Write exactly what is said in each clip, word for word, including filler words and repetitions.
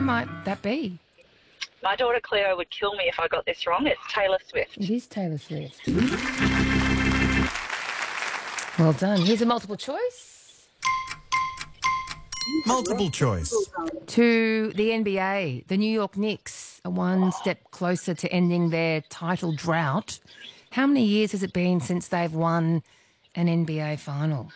might that be? My daughter Cleo would kill me if I got this wrong. It's Taylor Swift. It is Taylor Swift. Well done. Here's a multiple choice. Multiple choice. To the N B A, the New York Knicks are one step closer to ending their title drought. How many years has it been since they've won an N B A final?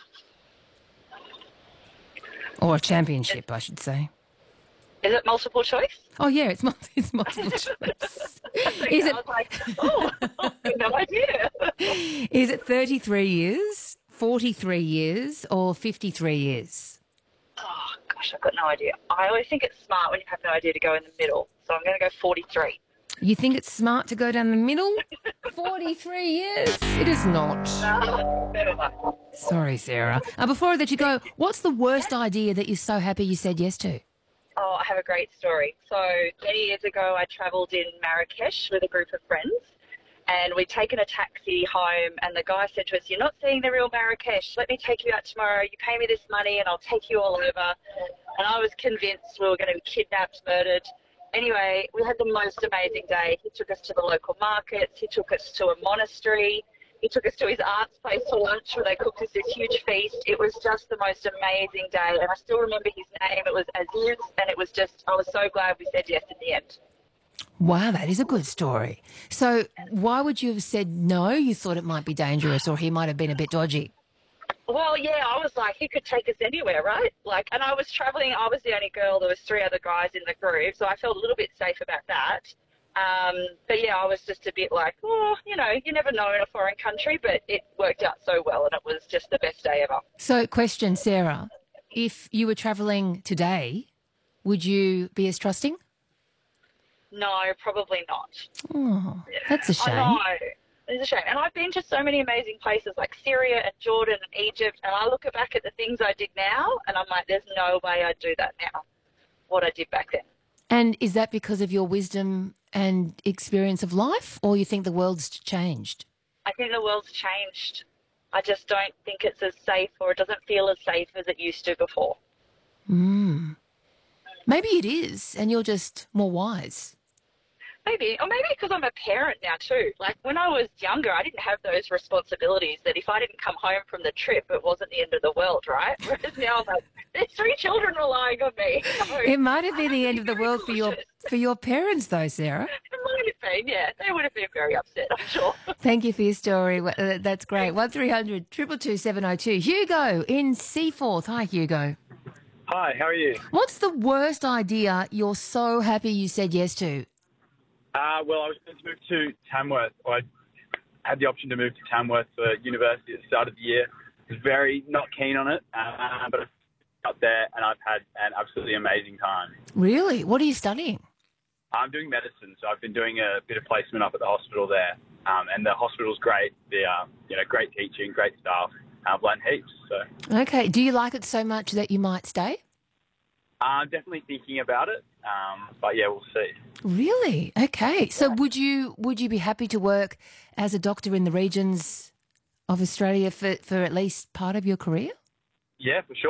Or a championship, I should say. Is it multiple choice? Oh, yeah, it's, mul- it's multiple choice. Is I it, was like, oh, I have no idea. is it thirty-three years, forty-three years, or fifty-three years? Oh, gosh, I've got no idea. I always think it's smart when you have no idea to go in the middle. So I'm going to go forty-three. You think it's smart to go down the middle? forty-three years? It is not. No, never mind. Sorry, Sarah. Uh, before I let you go, what's the worst idea that you're so happy you said yes to? Oh, I have a great story. So many years ago, I travelled in Marrakesh with a group of friends, and we'd taken a taxi home, and the guy said to us, "You're not seeing the real Marrakesh. Let me take you out tomorrow. You pay me this money, and I'll take you all over." And I was convinced we were going to be kidnapped, murdered. Anyway, we had the most amazing day. He took us to the local markets. He took us to a monastery. He took us to his aunt's place for lunch where they cooked us this huge feast. It was just the most amazing day, and I still remember his name. It was Aziz, and it was just, I was so glad we said yes in the end. Wow, that is a good story. So why would you have said no? You thought it might be dangerous or he might have been a bit dodgy. Well, yeah, I was like, he could take us anywhere, right? Like, and I was travelling, I was the only girl, there was three other guys in the group, so I felt a little bit safe about that. Um, but yeah, I was just a bit like, oh, you know, you never know in a foreign country, but it worked out so well and it was just the best day ever. So question, Sarah, if you were travelling today, would you be as trusting? No, probably not. Oh, that's a shame. I know. It's a shame. And I've been to so many amazing places like Syria and Jordan and Egypt, and I look back at the things I did now and I'm like, there's no way I'd do that now, what I did back then. And is that because of your wisdom and experience of life, or you think the world's changed? I think the world's changed. I just don't think it's as safe, or it doesn't feel as safe as it used to before. Mm. Maybe it is, and you're just more wise. Maybe, or maybe because I'm a parent now too. Like when I was younger, I didn't have those responsibilities that if I didn't come home from the trip, it wasn't the end of the world, right? Whereas now I'm like, there's three children relying on me. So It might have been the end of the world for your for your parents, though, Sarah. It might have been, yeah. They would have been very upset, I'm sure. Thank you for your story. Well, uh, That's great. one three hundred two two two seven oh two. Hugo in Seaforth. Hi, Hugo. Hi, how are you? What's the worst idea you're so happy you said yes to? Uh, well, I was going to move to Tamworth. I had the option to move to Tamworth for university at the start of the year. I was very not keen on it, uh, but I got there and I've had an absolutely amazing time. Really? What are you studying? I'm doing medicine, so I've been doing a bit of placement up at the hospital there, um, and the hospital's great. The uh, you know, great teaching, great staff. I've learned heaps. So Okay. Do you like it so much that you might stay? I'm definitely thinking about it, um, but yeah, we'll see. Really? Okay. So would you would you be happy to work as a doctor in the regions of Australia for, for at least part of your career? Yeah, for sure.